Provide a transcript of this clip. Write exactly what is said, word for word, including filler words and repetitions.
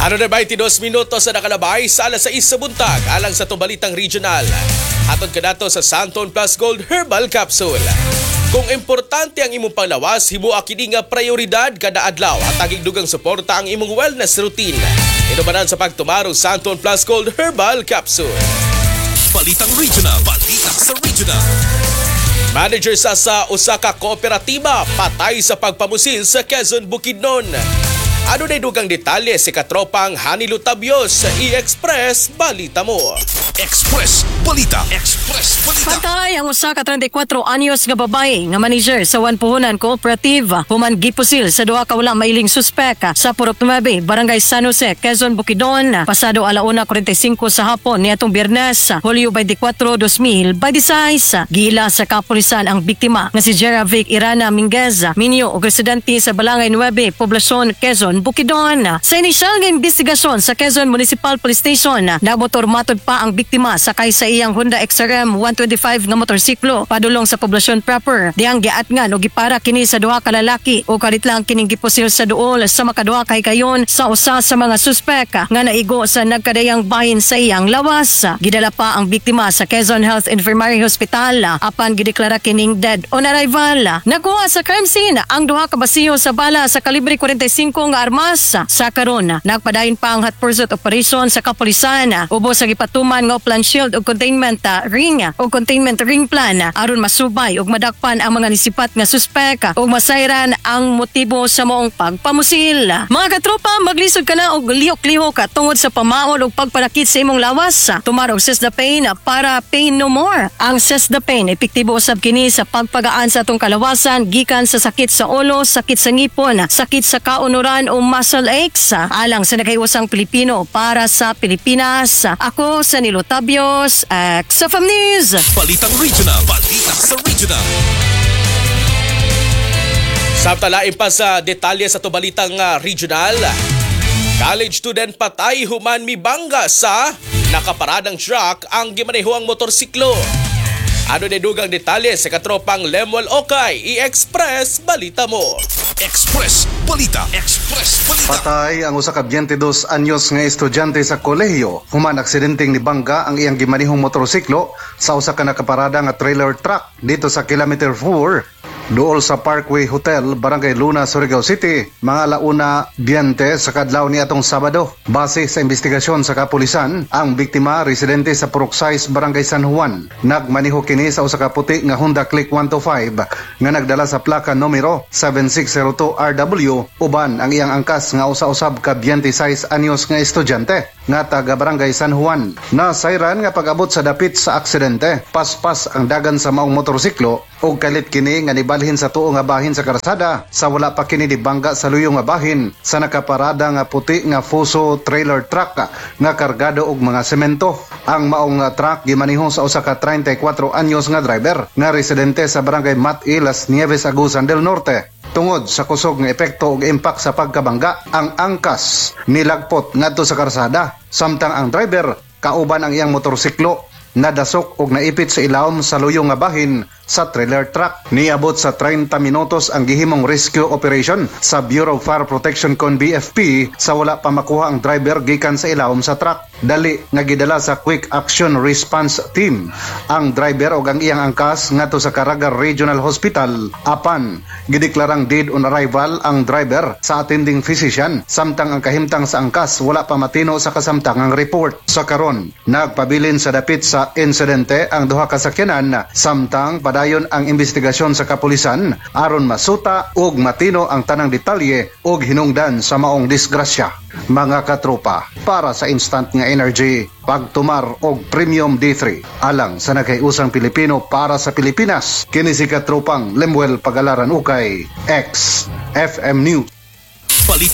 Ano na twenty-dos minutos sa nakalabay sa alas sais sa buntag alang sa tubalitang regional. Hatod ka nato sa Santon Plus Gold Herbal Capsule. Kung importante ang imong panglawas, himuha kini nga prioridad kada adlaw at tagig dugang suporta ang imong wellness routine. Inubanan sa pagtumaro Santon Plus Gold Herbal Capsule. Balitang regional, balitang sa regional. Manager sa sa Osaka Kooperatiba patay sa pagpamusil sa Quezon, Bukidnon. Ano na dugang detalye si katropang Hanilo Tabios sa E-Express Balita Mo. Express Balita. Express Balita. Patay ang usa ka thirty-four anyos nga babae nga manager sa One Puhunan Cooperative human gipusil sa duha ka wala mailing suspek sa Purok Nueve, Barangay San Jose, Quezon, Bukidnon pasado alauna forty-five sa hapon niadtong Biyernes, Hulyo twenty-four, twenty twenty-six. Gila sa kapulisan ang biktima nga si Jeravic Irana Minguez, minyo og residente sa Balangay Nueve, Poblasyon, Quezon, Bukidnon. Sa inisyal nga investigasyon sa Quezon Municipal Police Station, namotor matod pa ang biktima sakay sa iyang Honda X R M one twenty-five nga motorsiklo padulong sa poblasyon proper. Diyang giatngan o gipara kini sa duha ka lalaki o kalit lang kining gipusil sa duol sa makaduha kay kayon sa usa sa mga suspek nga naigo sa nagkadayang bahin sa iyang lawas. Gidala pa ang biktima sa Quezon Health Infirmary Hospital apan gideklara kining dead on arrival. Nakuha sa crime scene ang duha ka basiyo sa bala sa kalibre forty-five nga armas. Sa karon nagpadayon pa ang hot pursuit operation sa kapulisan ubos sa gipatuman nga plan shield o containment uh, ring o containment ring plan aron masubay ug madakpan ang mga nisipat nga suspek ug masayran ang motibo sa moong pagpamusil. Mga katropa, maglisod ka na og lihok-lihok tungod sa pamaol ug pagpanakit sa imong lawas. Tumarog Seize the Pain para pain no more. Ang Seize the Pain epektibo usab kini sa pagpagaan sa atong kalawasan gikan sa sakit sa ulo, sakit sa ngipon, sakit sa kaunuran o muscle aches. Alang sa naghiusang Pilipino para sa Pilipinas. Ako sa Nilo Tabios, X F M News. Balitang regional, balitang sa regional. Samtalain pa sa detalye sa tubalitang uh, regional. College student patay human mibangga sa nakaparadang truck ang gimanehuang motorsiklo. Ano na dugang detalye sa katropang Lemuel Okay, E-Express Balita Mo. Express Balita. Express Balita. Patay ang usa ka twenty-dos anyos nga estudyante sa kolehiyo human aksidenteng nibangga ang iyang gimanihong motorsiklo sa usa ka nakaparada nga trailer truck dito sa kilometer four duol sa Parkway Hotel, Barangay Luna, Surigao City, mga alauna biyente sa kadlaw ni atong Sabado. Base sa investigasyon sa kapulisan, ang biktima residente sa Purok Sais, Barangay San Juan. Nagmaniho kini sa usa ka puti nga Honda Click one twenty-five nga nagdala sa plaka numero seven six zero two R W uban ang iyang angkas nga usa-usab ka twenty-six anyos nga estudyante nga taga Barangay San Juan. Nasayran nga pag-abot sa dapit sa aksidente, paspas ang dagan sa maong motorsiklo ug kalit kini nga nibalhin sa tuo nga bahin sa karsada sa wala pa kini dibangga sa luyo nga bahin sa nakaparada nga puti nga Fuso trailer truck nga kargado og mga semento. Ang maong truck gimaniho sa usa ka thirty-four anyos nga driver nga residente sa Barangay Mati, Las Nieves, Agusan del Norte. Tungod sa kusog nga epekto ug impact sa pagkabangga, ang angkas nilagpot ngadto sa karsada samtang ang driver kauban ang iyang motorsiklo nadasok og naipit sa ilawom sa luyo nga bahin sa trailer truck. Niabot sa thirty minutos ang gihimong rescue operation sa Bureau of Fire Protection kon B F P sa wala pa makuha ang driver gikan sa ilawom sa truck. Dali nga gidala sa Quick Action Response Team ang driver og ang iyang angkas ngadto sa Caraga Regional Hospital. Apan gideklarang dead on arrival ang driver sa attending physician samtang ang kahimtang sa angkas wala pa matino sa kasamtangang report. Sa karon nagpabilin sa dapit sa insidente ang duha ka sakyanan samtang padayon ang investigasyon sa kapulisan aron masuta ug matino ang tanang detalye ug hinungdan sa maong disgrasya. Mga katropa, para sa instant nga energy, pagtumar og Premium D three alang sa naghiusang Pilipino para sa Pilipinas, kini si katropang Lemuel Pagalaran Ukay, X F M News. Balita